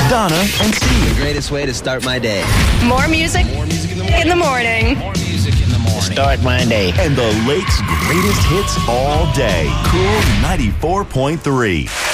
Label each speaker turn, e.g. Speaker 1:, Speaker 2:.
Speaker 1: Donna and Steve.
Speaker 2: The greatest way to start my day.
Speaker 3: More music in the morning.
Speaker 2: More music in the morning.
Speaker 4: Start my day.
Speaker 1: And the Lake's greatest hits all day. Cool 94.3.